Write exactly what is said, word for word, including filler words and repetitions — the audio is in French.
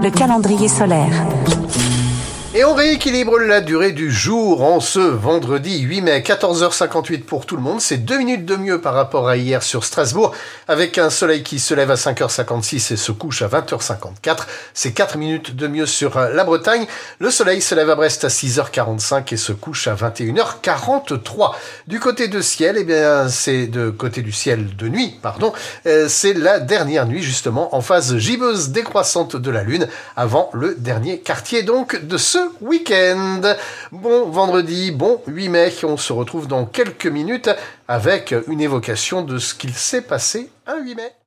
le calendrier solaire. Et on rééquilibre la durée du jour en ce vendredi huit mai, quatorze heures cinquante-huit pour tout le monde. C'est deux minutes de mieux par rapport à hier sur Strasbourg, avec un soleil qui se lève à cinq heures cinquante-six et se couche à vingt heures cinquante-quatre. C'est quatre minutes de mieux sur la Bretagne. Le soleil se lève à Brest à six heures quarante-cinq et se couche à vingt et une heures quarante-trois. Du côté de ciel, eh bien, c'est de côté du ciel de nuit, pardon, euh, c'est la dernière nuit justement en phase gibbeuse décroissante de la Lune avant le dernier quartier donc de ce week-end. Bon vendredi, bon huit mai, on se retrouve dans quelques minutes avec une évocation de ce qu'il s'est passé un huit mai.